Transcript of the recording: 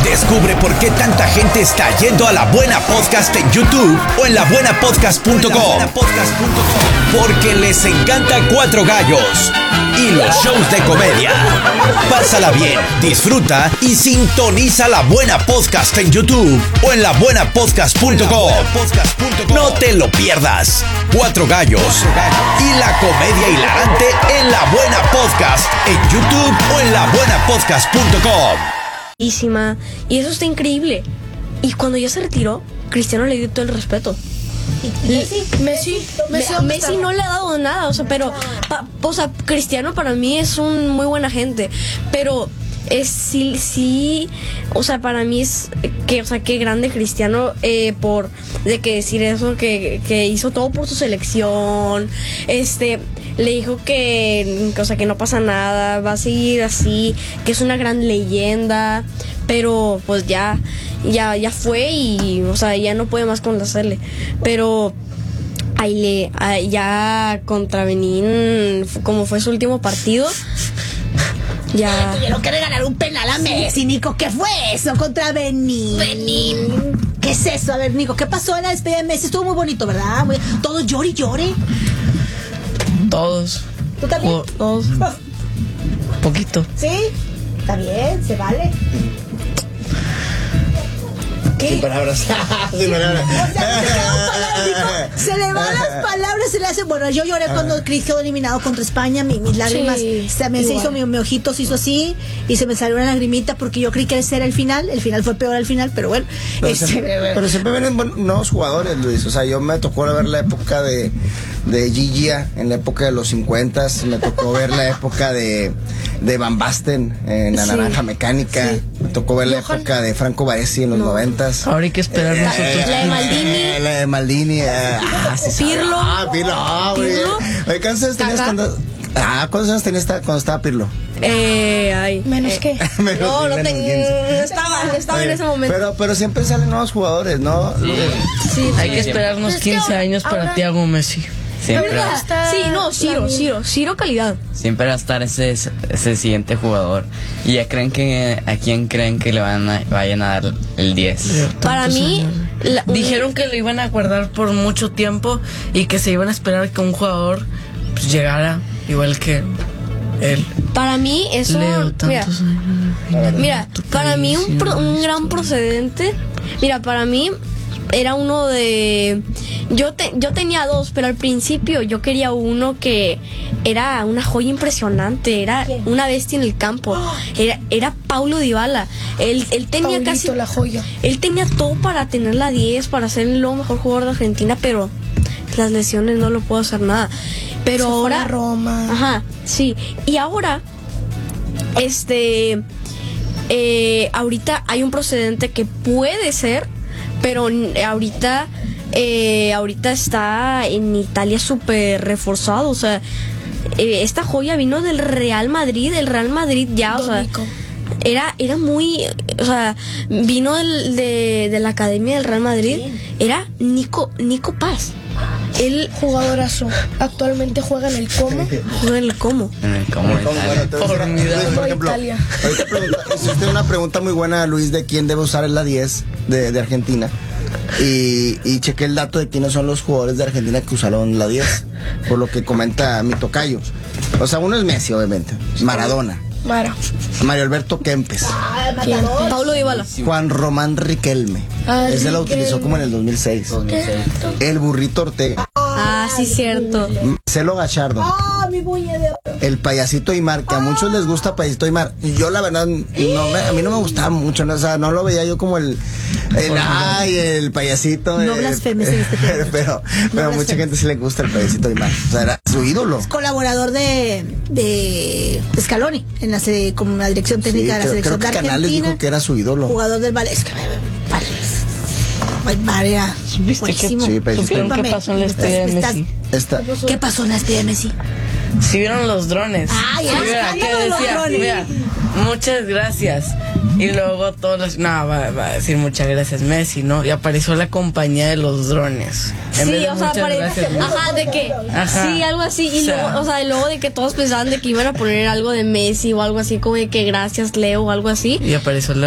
Descubre por qué tanta gente está yendo a La Buena Podcast en YouTube o en labuenapodcast.com. Porque les encanta Cuatro Gallos y los shows de comedia. Pásala bien, disfruta y sintoniza La Buena Podcast en YouTube o en labuenapodcast.com. No te lo pierdas. Cuatro Gallos y la comedia hilarante en La Buena Podcast en YouTube o en labuenapodcast.com. Y eso está increíble. Y cuando ya se retiró, Cristiano le dio todo el respeto. Messi no le ha dado nada, o sea, pero Cristiano para mí es un muy buena gente, pero sí, o sea, para mí es que, o sea, qué grande Cristiano, por de que decir eso, que hizo todo por su selección, le dijo que, o sea, que no pasa nada, va a seguir así, que es una gran leyenda, pero pues ya fue y, o sea, ya no puede más con hacerle. Pero ya contra Benín, como fue su último partido, ya tuvieron que regalar un penal a Messi, Nico. ¿Qué fue eso contra Benín? ¿Qué es eso? A ver, Nico, ¿qué pasó en la despedida de Messi? Estuvo muy bonito, ¿verdad? Todos llore y llore. Todos. ¿Tú también? Todos. Poquito. ¿Sí? Está bien, se vale. ¿Qué? Sin palabras. Sin palabras. O sea, se quedan palabras, Nico. Se le van las palabras, se le hace. Bueno, yo lloré cuando Chris quedó eliminado contra España. Mis lágrimas también se hizo, mi ojito se hizo así y se me salió una lagrimita porque yo creí que ese era el final. El final fue peor al final, pero bueno. Pero siempre vienen nuevos jugadores, Luis. O sea, yo me tocó ver la época de Gigi en la época de los 50, me tocó ver la época de Van Basten en la Naranja Mecánica, me tocó ver la época de Franco Baresi en los 90. Ahora hay que esperar nosotros. La de Maldini. Pirlo. Pirlo. Oye, ¿cuántos años tenías ¿cuántos años tenías cuando estaba Pirlo? Menos que. No estaba en ese momento. Pero siempre salen nuevos jugadores, ¿no? Sí, hay que esperarnos 15 años para Thiago Messi. Siempre Ciro calidad. Siempre va a estar ese siguiente jugador. Y ya creen que a quién creen que le vayan a dar el 10. Para mí dijeron que lo iban a guardar por mucho tiempo y que se iban a esperar que un jugador pues, llegara igual que él. Para mí eso, mira, para mí un gran procedente. Mira, para mí era uno de... Yo tenía dos, pero al principio yo quería uno que era una joya impresionante, era una bestia en el campo. Era Paulo Dybala. Él tenía Paulito, la joya. Él tenía todo para tener la 10, para ser el mejor jugador de Argentina, pero las lesiones no lo puedo hacer nada. Pero se ahora... fue a Roma. Ajá, sí. Y ahora, ahorita hay un procedente que puede ser, pero ahorita está en Italia súper reforzado, o sea, esta joya vino del Real Madrid, ya, o sea, era muy, o sea, vino de la academia del Real Madrid, era Nico Paz. El jugadorazo. Actualmente juega en el Como. En el Como por ejemplo, Italia. Ahorita hiciste una pregunta muy buena, Luis, de quién debe usar la 10 de Argentina. Y chequé el dato de quiénes son los jugadores de Argentina que usaron la 10, por lo que comenta mi tocayo. O sea, uno es Messi, obviamente, Maradona, Mario Alberto Kempes, Paulo Dybala, Juan Román Riquelme, ese lo utilizó como en el 2006. El Burrito Ortega, sí, cierto, Marcelo Gallardo, el Payasito Aimar, que a muchos les gusta Payasito Aimar. Yo la verdad a mí no me gustaba mucho, ¿no? O sea, no lo veía yo como el payasito. No blasfemes en este tema. Pero mucha gente sí le gusta el Payasito Aimar. O sea, era su ídolo. Es colaborador de Scaloni en como una dirección técnica de la selección de Argentina. Creo que Canales dijo que era su ídolo. Jugador del Valencia. María, buenísimo. Sí, ¿Qué pasó en la despedida de Messi? ¿Qué pasó en la despedida de Messi? Si vieron los drones. Mira, muchas gracias. Y luego todos va a decir muchas gracias Messi, ¿no? Y apareció la compañía de los drones. Sí, o sea, de que sí, algo así. Y luego de que todos pensaban de que iban a poner algo de Messi o algo así, como de que gracias Leo o algo así. Y apareció